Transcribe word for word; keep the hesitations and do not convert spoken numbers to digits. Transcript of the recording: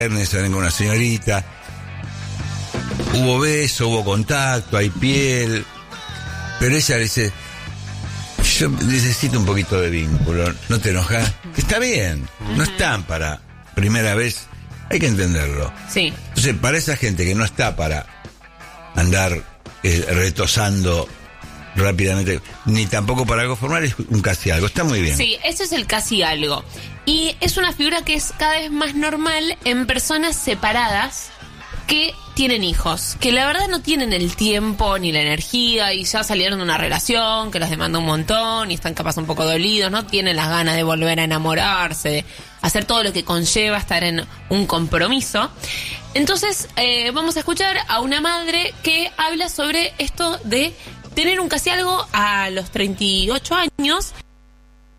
se ven con una señorita, hubo beso, hubo contacto, hay piel, pero ella le dice, yo necesito un poquito de vínculo, ¿no te enojas? Está bien, no están para primera vez, hay que entenderlo. Sí. Entonces, para esa gente que no está para andar eh, retosando rápidamente, ni tampoco para algo formal, es un casi algo, está muy bien. Sí, eso es el casi algo. Y es una figura que es cada vez más normal en personas separadas que tienen hijos, que la verdad no tienen el tiempo ni la energía y ya salieron de una relación que los demanda un montón y están capaz un poco dolidos, no tienen las ganas de volver a enamorarse, de hacer todo lo que conlleva estar en un compromiso. Entonces eh, vamos a escuchar a una madre que habla sobre esto de tener un casi algo a los treinta y ocho años